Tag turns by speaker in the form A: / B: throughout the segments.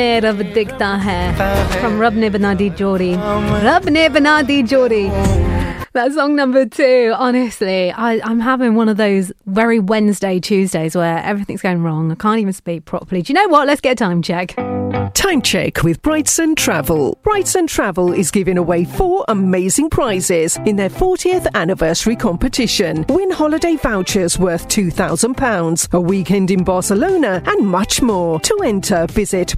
A: रब दिखता है from Rab Ne Bana Di Jodi. Rab Ne Bana Di Jodi. That's song number 2. Honestly, I'm having one of those very Wednesday Tuesdays where everything's going wrong. I can't even speak properly. Do you know what? Let's get a time check.
B: Time check with Brightson Travel. Brightson Travel is giving away 4 amazing prizes in their 40th anniversary competition. Win holiday vouchers worth £2,000, a weekend in Barcelona and much more. To enter, visit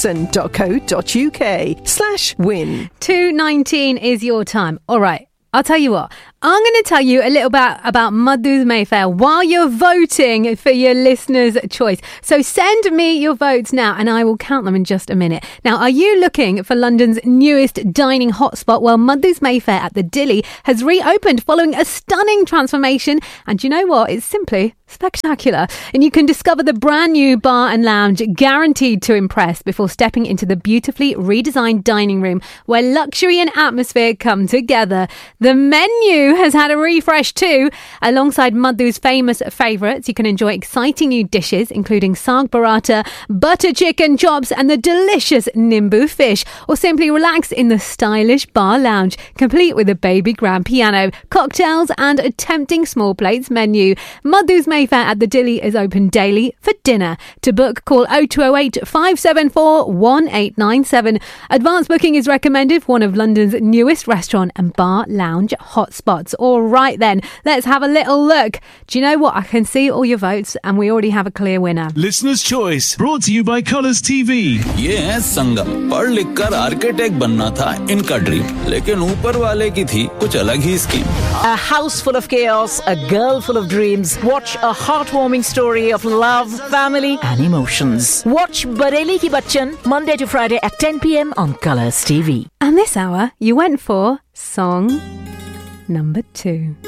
B: brightson.co.uk/win.
A: 2:19 is your time. All right. I'll tell you what, I'm going to tell you a little bit about Madhu's Mayfair while you're voting for your listener's choice. So send me your votes now and I will count them in just a minute. Now, are you looking for London's newest dining hotspot? Well, Madhu's Mayfair at the Dilly has reopened following a stunning transformation. And you know what? It's simply spectacular. And you can discover the brand new bar and lounge guaranteed to impress before stepping into the beautifully redesigned dining room where luxury and atmosphere come together. The menu has had a refresh too. Alongside Madhu's famous favourites, you can enjoy exciting new dishes including saag paratha, butter chicken chops and the delicious nimbu fish, or simply relax in the stylish bar lounge complete with a baby grand piano, cocktails and a tempting small plates menu. Madhu's Mayfair at the Dilly is open daily for dinner. To book, call 0208 574 1897. Advance booking is recommended for one of London's newest restaurant and bar lounge hotspots. All right then, let's have a little look. Do you know what? I can see all your votes and we already have a clear winner.
C: Listener's Choice, brought to you by Colours TV.
D: ये है संगम। पढ़ लिख कर architect बनना था इनका dream, लेकिन ऊपर वाले की थी कुछ अलग ही scheme.
E: A house full of chaos, a girl full of dreams. Watch a heartwarming story of love, family and emotions. Watch Bareli Ki Bachchan Monday to Friday at 10 p.m. on Colours TV.
A: And this hour, you went for song number 2.